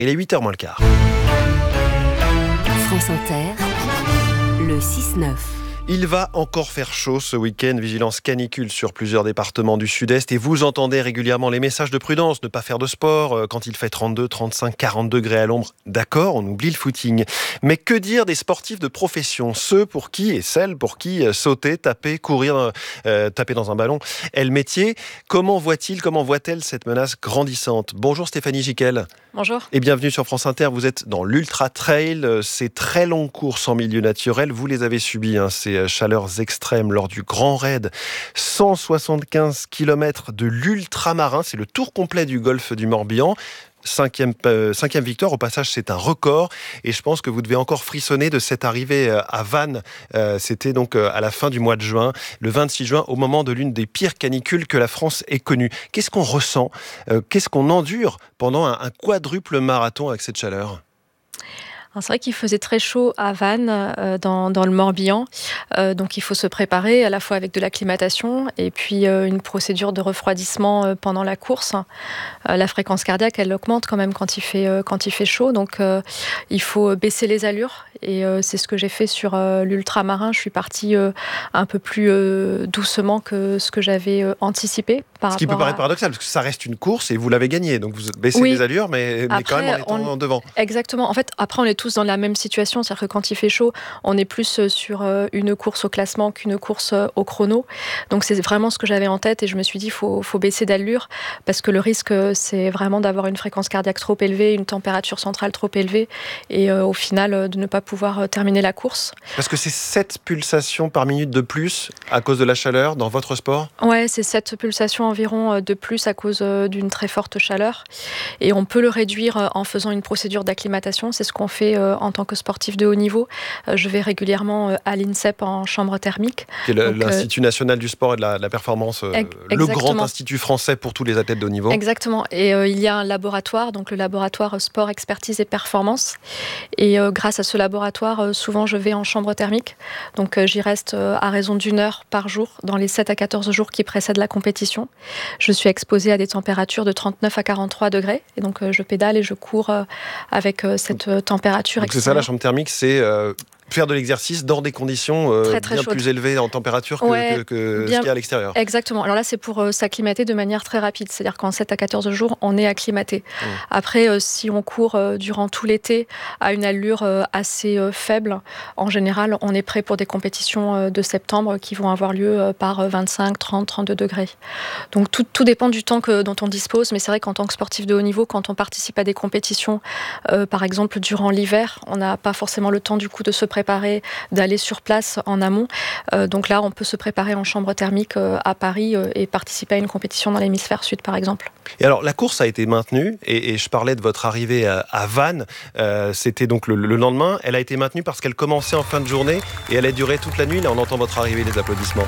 Il est 8h moins le quart. France Inter, le 6-9. Il va encore faire chaud ce week-end, vigilance canicule sur plusieurs départements du sud-est et vous entendez régulièrement les messages de prudence, ne pas faire de sport quand il fait 32, 35, 40 degrés à l'ombre. D'accord, on oublie le footing. Mais que dire des sportifs de profession, ceux pour qui et celles pour qui sauter, taper, courir, taper dans un ballon est le métier. Comment voit-elle cette menace grandissante ? Bonjour Stéphanie Giquel. Bonjour. Et bienvenue sur France Inter. Vous êtes dans l'Ultra Trail, ces très longues courses en milieu naturel. Vous les avez subies, ces chaleurs extrêmes lors du Grand Raid. 175 km de l'ultramarin, c'est le tour complet du golfe du Morbihan. Cinquième victoire, au passage c'est un record et je pense que vous devez encore frissonner de cette arrivée à Vannes. C'était donc à la fin du mois de juin, le 26 juin, au moment de l'une des pires canicules que la France ait connue. Qu'est-ce qu'on ressent ? Qu'est-ce qu'on endure pendant un quadruple marathon avec cette chaleur ? Alors, c'est vrai qu'il faisait très chaud à Vannes, dans le Morbihan. Donc il faut se préparer à la fois avec de l'acclimatation et puis une procédure de refroidissement pendant la course. La fréquence cardiaque, elle augmente quand même quand il fait chaud. Donc il faut baisser les allures. Et c'est ce que j'ai fait sur l'ultramarin. Je suis partie un peu plus doucement que ce que j'avais anticipé. Ce qui peut paraître paradoxal, parce que ça reste une course et vous l'avez gagnée. Donc vous baissez les allures, mais quand même en étant devant. Exactement. En fait, après, on est tous dans la même situation. C'est-à-dire que quand il fait chaud, on est plus sur une course au classement qu'une course au chrono. Donc c'est vraiment ce que j'avais en tête. Et je me suis dit, il faut baisser d'allure. Parce que le risque, c'est vraiment d'avoir une fréquence cardiaque trop élevée, une température centrale trop élevée. Et au final, de ne pas pouvoir terminer la course. Parce que c'est 7 pulsations par minute de plus à cause de la chaleur dans votre sport ? Ouais, c'est 7 pulsations environ de plus à cause d'une très forte chaleur. Et on peut le réduire en faisant une procédure d'acclimatation. C'est ce qu'on fait en tant que sportif de haut niveau. Je vais régulièrement à l'INSEP en chambre thermique. Qui est l'Institut national du sport et de la performance, le grand institut français pour tous les athlètes de haut niveau. Exactement. Et il y a un laboratoire, donc le laboratoire sport, expertise et performance. Et grâce à ce laboratoire, souvent je vais en chambre thermique. Donc j'y reste à raison d'1 heure par jour dans les 7 à 14 jours qui précèdent la compétition. Je suis exposée à des températures de 39 à 43 degrés. Et donc je pédale et je cours avec cette température. Donc c'est ça la chambre thermique, c'est faire de l'exercice dans des conditions très bien chaudes. plus élevées en température que ce qu'il y a à l'extérieur. Exactement. Alors là, c'est pour s'acclimater de manière très rapide. C'est-à-dire qu'en 7 à 14 jours, on est acclimaté. Après, si on court durant tout l'été à une allure assez faible, en général, on est prêt pour des compétitions de septembre qui vont avoir lieu par 25, 30, 32 degrés. Donc tout dépend du temps dont on dispose. Mais c'est vrai qu'en tant que sportif de haut niveau, quand on participe à des compétitions, par exemple durant l'hiver, on n'a pas forcément le temps du coup de se préparer, d'aller sur place en amont. Donc là, on peut se préparer en chambre thermique à Paris et participer à une compétition dans l'hémisphère sud, par exemple. Et alors, la course a été maintenue, et je parlais de votre arrivée à Vannes, c'était donc le lendemain. Elle a été maintenue parce qu'elle commençait en fin de journée et elle a duré toute la nuit. Là, on entend votre arrivée, les applaudissements.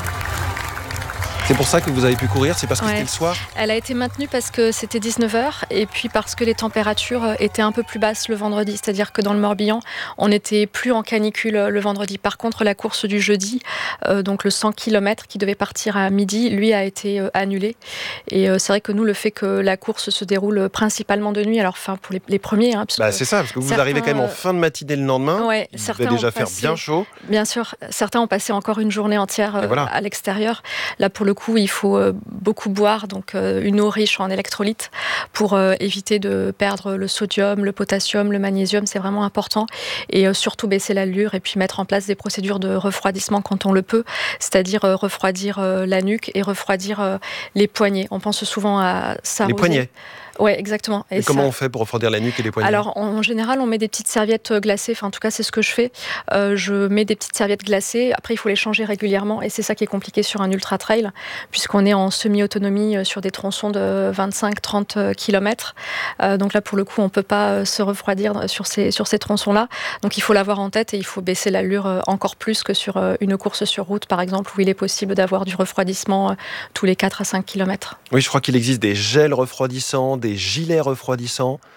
C'est pour ça que vous avez pu courir ? C'est parce que c'était le soir ? Elle a été maintenue parce que c'était 19h et puis parce que les températures étaient un peu plus basses le vendredi. C'est-à-dire que dans le Morbihan, on n'était plus en canicule le vendredi. Par contre, la course du jeudi, donc le 100 km qui devait partir à midi, lui a été annulé. Et c'est vrai que nous, le fait que la course se déroule principalement de nuit, alors pour les premiers... c'est ça, parce que vous arrivez quand même en fin de matinée le lendemain. Ouais, il devait déjà faire bien chaud. Bien sûr, certains ont passé encore une journée entière à l'extérieur. Là, pour le coup, il faut beaucoup boire, donc une eau riche en électrolytes pour éviter de perdre le sodium, le potassium, le magnésium, c'est vraiment important. Et surtout baisser l'allure et puis mettre en place des procédures de refroidissement quand on le peut, c'est-à-dire refroidir la nuque et refroidir les poignets. On pense souvent à s'arroser. Les poignets ? Oui, exactement. Et comment on fait pour refroidir la nuque et les poignets ? Alors, en général, on met des petites serviettes glacées. Enfin, en tout cas, c'est ce que je fais. Je mets des petites serviettes glacées. Après, il faut les changer régulièrement. Et c'est ça qui est compliqué sur un ultra-trail, puisqu'on est en semi-autonomie sur des tronçons de 25-30 km. Donc là, pour le coup, on ne peut pas se refroidir sur ces tronçons-là. Donc, il faut l'avoir en tête et il faut baisser l'allure encore plus que sur une course sur route, par exemple, où il est possible d'avoir du refroidissement tous les 4 à 5 km. Oui, je crois qu'il existe des gels refroidissants, des gilets refroidissants.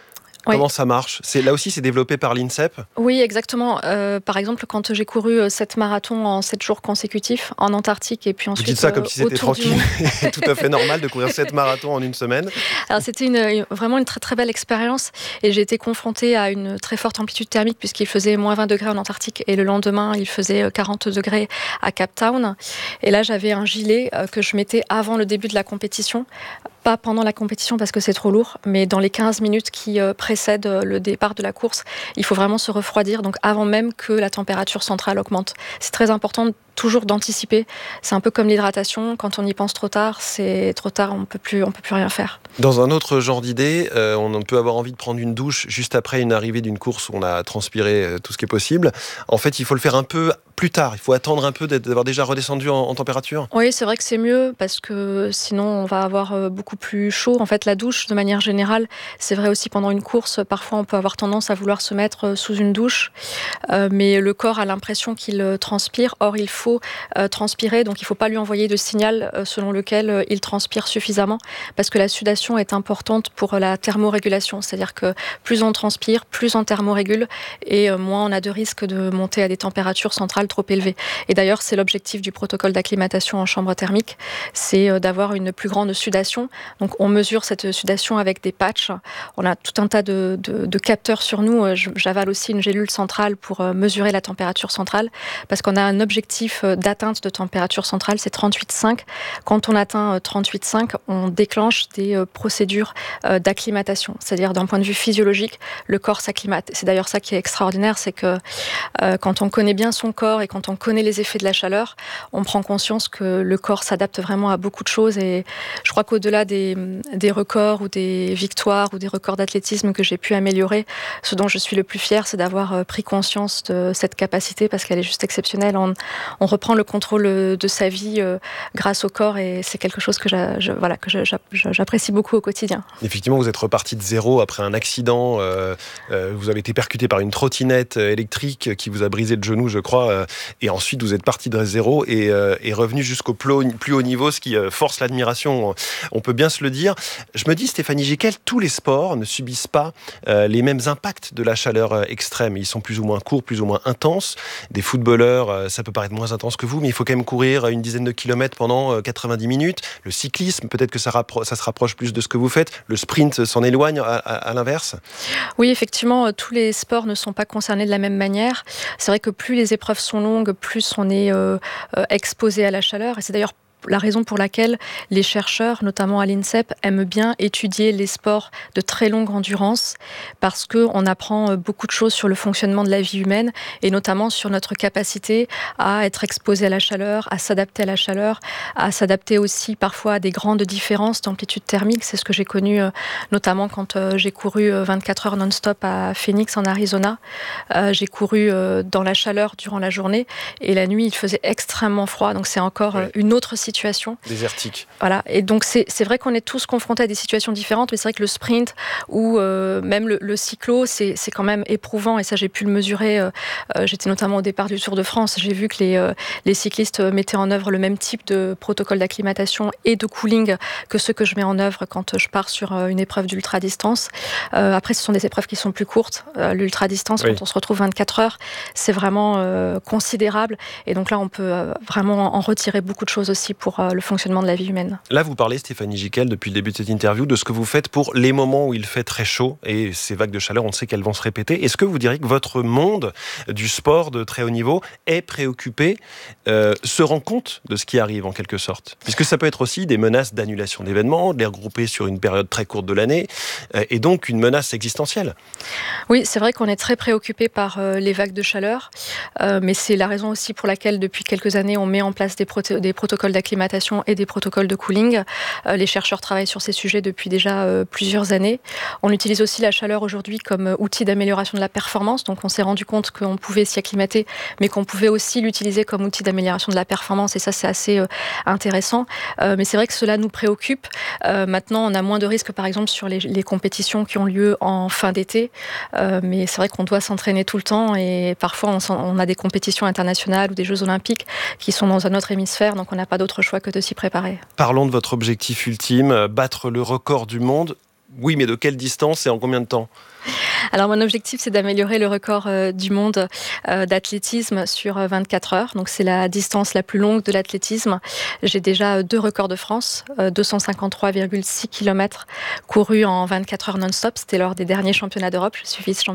Comment ça marche ? Là aussi, c'est développé par l'INSEP ? Oui, exactement. Par exemple, quand j'ai couru 7 marathons en 7 jours consécutifs en Antarctique et puis ensuite Vous dites ça comme si c'était tranquille et tout à fait normal de courir 7 marathons en une semaine. Alors c'était vraiment une très très belle expérience et j'ai été confrontée à une très forte amplitude thermique puisqu'il faisait moins 20 degrés en Antarctique et le lendemain il faisait 40 degrés à Cape Town. Et là j'avais un gilet que je mettais avant le début de la compétition. Pas pendant la compétition parce que c'est trop lourd, mais dans les 15 minutes qui précèdent le départ de la course, il faut vraiment se refroidir, donc avant même que la température centrale augmente. C'est très important toujours d'anticiper. C'est un peu comme l'hydratation, quand on y pense trop tard, c'est trop tard, on peut plus rien faire. Dans un autre genre d'idée, on peut avoir envie de prendre une douche juste après une arrivée d'une course où on a transpiré tout ce qui est possible. En fait, il faut le faire un peu plus tard. Il faut attendre un peu d'avoir déjà redescendu en température. Oui, c'est vrai que c'est mieux parce que sinon on va avoir beaucoup plus chaud. En fait, la douche, de manière générale, c'est vrai aussi pendant une course. Parfois, on peut avoir tendance à vouloir se mettre sous une douche, mais le corps a l'impression qu'il transpire. Or, il faut transpirer, donc il ne faut pas lui envoyer de signal selon lequel il transpire suffisamment, parce que la sudation est importante pour la thermorégulation. C'est-à-dire que plus on transpire, plus on thermorégule, et moins on a de risque de monter à des températures centrales trop élevées. Et d'ailleurs, c'est l'objectif du protocole d'acclimatation en chambre thermique, c'est d'avoir une plus grande sudation. Donc on mesure cette sudation avec des patchs. On a tout un tas de capteurs sur nous. J'avale aussi une gélule centrale pour mesurer la température centrale, parce qu'on a un objectif d'atteinte de température centrale, c'est 38,5. Quand on atteint 38,5, on déclenche des procédures d'acclimatation. C'est-à-dire d'un point de vue physiologique, le corps s'acclimate. C'est d'ailleurs ça qui est extraordinaire, c'est que quand on connaît bien son corps et quand on connaît les effets de la chaleur, on prend conscience que le corps s'adapte vraiment à beaucoup de choses. Et je crois qu'au-delà des records ou des victoires ou des records d'athlétisme que j'ai pu améliorer, ce dont je suis le plus fière, c'est d'avoir pris conscience de cette capacité, parce qu'elle est juste exceptionnelle. On reprend le contrôle de sa vie grâce au corps, et c'est quelque chose que j'apprécie beaucoup au quotidien. Effectivement, vous êtes reparti de zéro après un accident. Vous avez été percuté par une trottinette électrique qui vous a brisé le genou, je crois. Et ensuite, vous êtes parti de zéro et revenu jusqu'au plus haut niveau, ce qui force l'admiration, on peut bien se le dire. Je me dis, Stéphanie Gicquel, tous les sports ne subissent pas les mêmes impacts de la chaleur extrême. Ils sont plus ou moins courts, plus ou moins intenses. Des footballeurs, ça peut paraître moins intense que vous, mais il faut quand même courir une dizaine de kilomètres pendant 90 minutes. Le cyclisme, peut-être que ça se rapproche plus de ce que vous faites. Le sprint s'en éloigne à l'inverse. Oui, effectivement, tous les sports ne sont pas concernés de la même manière. C'est vrai que plus les épreuves sont longues, plus on est exposé à la chaleur. Et c'est d'ailleurs la raison pour laquelle les chercheurs, notamment à l'INSEP, aiment bien étudier les sports de très longue endurance, parce qu'on apprend beaucoup de choses sur le fonctionnement de la vie humaine, et notamment sur notre capacité à être exposé à la chaleur, à s'adapter à la chaleur, à s'adapter aussi parfois à des grandes différences d'amplitude thermique. C'est ce que j'ai connu notamment quand j'ai couru 24 heures non-stop à Phoenix en Arizona. J'ai couru dans la chaleur durant la journée, et la nuit il faisait extrêmement froid, donc c'est encore une autre situation. Désertique. Voilà, et donc c'est vrai qu'on est tous confrontés à des situations différentes, mais c'est vrai que le sprint ou même le cyclo, c'est quand même éprouvant, et ça j'ai pu le mesurer. J'étais notamment au départ du Tour de France, j'ai vu que les cyclistes mettaient en œuvre le même type de protocole d'acclimatation et de cooling que ceux que je mets en œuvre quand je pars sur une épreuve d'ultra-distance. Après, ce sont des épreuves qui sont plus courtes. L'ultra-distance, quand on se retrouve 24 heures, c'est vraiment considérable, et donc là on peut vraiment en retirer beaucoup de choses aussi pour le fonctionnement de la vie humaine. Là, vous parlez, Stéphanie Gicquel, depuis le début de cette interview, de ce que vous faites pour les moments où il fait très chaud, et ces vagues de chaleur, on sait qu'elles vont se répéter. Est-ce que vous diriez que votre monde du sport de très haut niveau est préoccupé, se rend compte de ce qui arrive en quelque sorte? Puisque ça peut être aussi des menaces d'annulation d'événements, de les regrouper sur une période très courte de l'année, et donc une menace existentielle. Oui, c'est vrai qu'on est très préoccupé par les vagues de chaleur, mais c'est la raison aussi pour laquelle depuis quelques années on met en place des protocoles d'acclimatation et des protocoles de cooling. Les chercheurs travaillent sur ces sujets depuis déjà plusieurs années. On utilise aussi la chaleur aujourd'hui comme outil d'amélioration de la performance, donc on s'est rendu compte qu'on pouvait s'y acclimater, mais qu'on pouvait aussi l'utiliser comme outil d'amélioration de la performance, et ça c'est assez intéressant. Mais c'est vrai que cela nous préoccupe. Maintenant on a moins de risques par exemple sur les compétitions qui ont lieu en fin d'été, mais c'est vrai qu'on doit s'entraîner tout le temps, et parfois on a des compétitions internationales ou des Jeux Olympiques qui sont dans un autre hémisphère, donc on n'a pas d'autre choix que de s'y préparer. Parlons de votre objectif ultime, battre le record du monde. Oui, mais de quelle distance et en combien de temps ? Alors mon objectif, c'est d'améliorer le record du monde d'athlétisme sur 24 heures. Donc c'est la distance la plus longue de l'athlétisme. J'ai déjà 2 records de France, 253,6 km courus en 24 heures non-stop. C'était lors des derniers championnats d'Europe. Je suis vice-championne